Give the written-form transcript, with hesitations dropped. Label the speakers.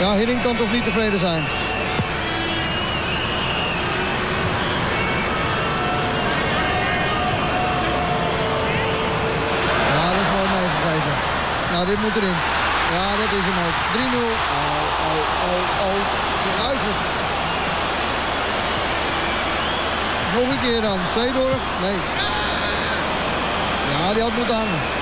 Speaker 1: Ja, Hiddink kan toch niet tevreden zijn. Ja, dat is mooi meegegeven. Nou, dit moet erin. Ja, dat is hem ook. 3-0. Kluivert. Nog een keer dan. Seedorf. Nee. Ja, die had moeten hangen.